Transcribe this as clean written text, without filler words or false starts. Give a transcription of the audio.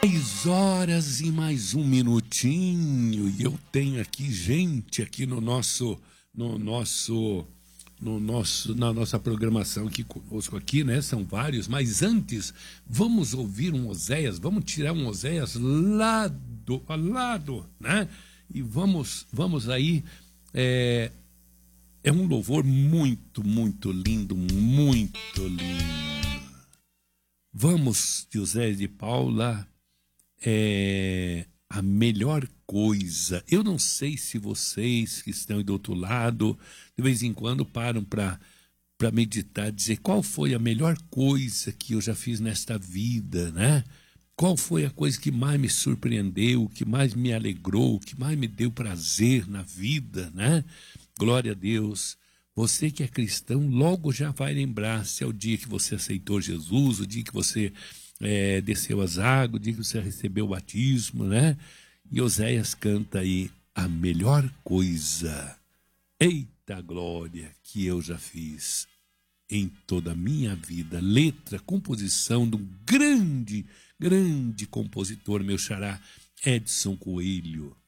6 horas e mais um minutinho, e eu tenho aqui gente aqui na nossa programação aqui conosco aqui, né? São vários, mas antes vamos ouvir um Oséias, vamos tirar um Oséias lado a lado, né? E vamos aí, é um louvor muito, muito lindo, muito lindo. Vamos, José de Paula, a melhor coisa. Eu não sei se vocês que estão aí do outro lado, de vez em quando param para meditar, dizer qual foi a melhor coisa que eu já fiz nesta vida, né? Qual foi a coisa que mais me surpreendeu, que mais me alegrou, que mais me deu prazer na vida, né? Glória a Deus. Você que é cristão, logo já vai lembrar se é o dia que você aceitou Jesus, o dia que você desceu as águas, o dia que você recebeu o batismo, né? E Oséias canta aí a melhor coisa, eita glória, que eu já fiz em toda a minha vida. Letra, composição de um grande, grande compositor, meu xará, Edson Coelho.